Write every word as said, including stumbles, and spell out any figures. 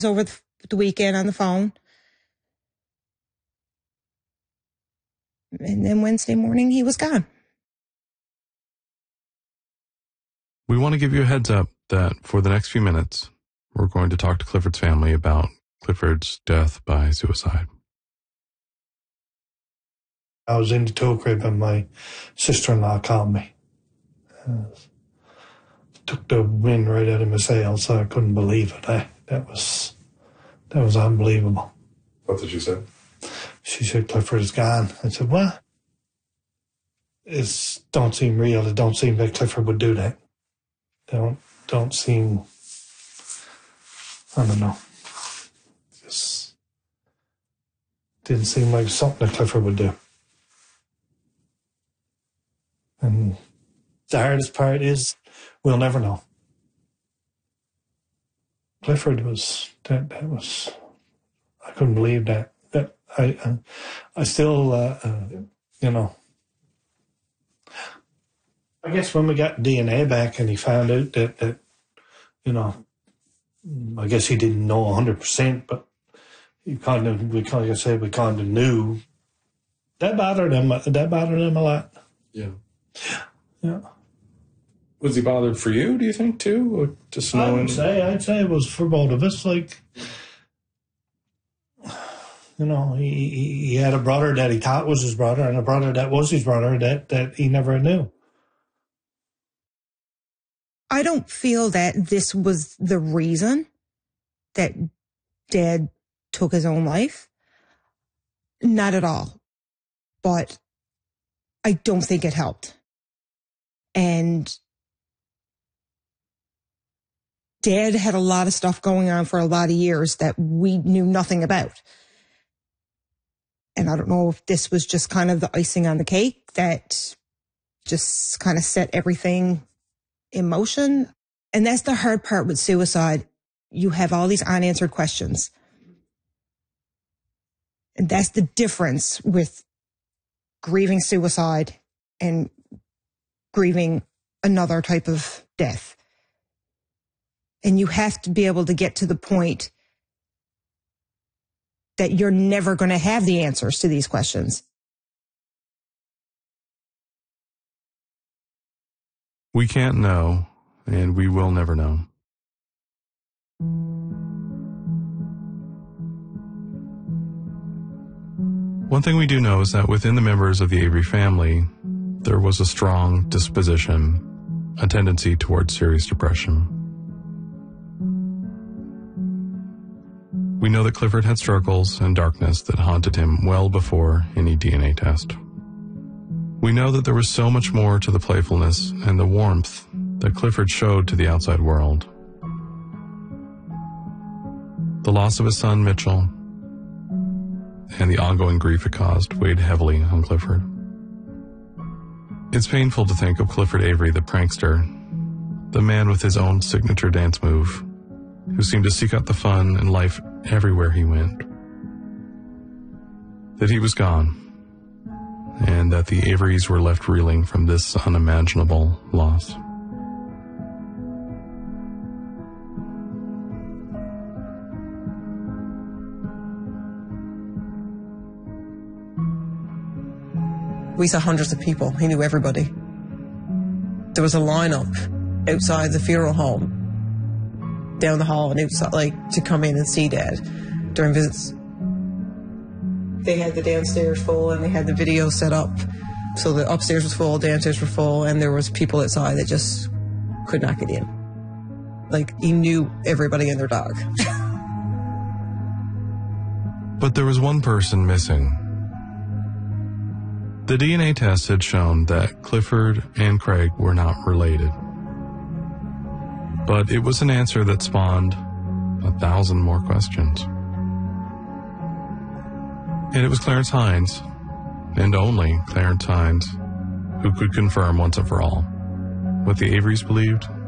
over the weekend on the phone. And then Wednesday morning, he was gone. We want to give you a heads up that for the next few minutes, we're going to talk to Clifford's family about Clifford's death by suicide. I was in the tool crib and my sister-in-law called me. Uh, took the wind right out of my sails, so I couldn't believe it. I, that was that was unbelievable. What did she say? She said, Clifford is gone. I said, what? It don't seem real. It don't seem like Clifford would do that. Don't don't seem, I don't know. Just didn't seem like something that Clifford would do. And the hardest part is we'll never know. Clifford was, that, that was, I couldn't believe that. That I, I, I still, uh, uh, you know, I guess when we got D N A back and he found out that, that you know, I guess he didn't know one hundred percent, but he kind of, we kind of said we kind of knew. That bothered him, that bothered him a lot. Yeah. Yeah. Was he bothered for you, do you think, too? Or just knowing? I would say, I'd say it was for both of us. Like, you know, he, he had a brother that he thought was his brother and a brother that was his brother that, that he never knew. I don't feel that this was the reason that Dad took his own life. Not at all. But I don't think it helped. And Dad had a lot of stuff going on for a lot of years that we knew nothing about. And I don't know if this was just kind of the icing on the cake that just kind of set everything in motion. And that's the hard part with suicide. You have all these unanswered questions. And that's the difference with grieving suicide and grieving another type of death. And you have to be able to get to the point that you're never going to have the answers to these questions. We can't know, and we will never know. One thing we do know is that within the members of the Avery family, there was a strong disposition, a tendency towards serious depression. We know that Clifford had struggles and darkness that haunted him well before any D N A test. We know that there was so much more to the playfulness and the warmth that Clifford showed to the outside world. The loss of his son, Mitchell, and the ongoing grief it caused weighed heavily on Clifford. It's painful to think of Clifford Avery, the prankster, the man with his own signature dance move, who seemed to seek out the fun and life everywhere he went. That he was gone, and that the Averys were left reeling from this unimaginable loss. We saw hundreds of people. He knew everybody. There was a lineup outside the funeral home, down the hall and outside, like, to come in and see Dad during visits. They had the downstairs full and they had the video set up. So the upstairs was full, downstairs were full, and there was people outside that just could not get in. Like, he knew everybody and their dog. But there was one person missing. The D N A test had shown that Clifford and Craig were not related. But it was an answer that spawned a thousand more questions. And it was Clarence Hines, and only Clarence Hines, who could confirm once and for all what the Averys believed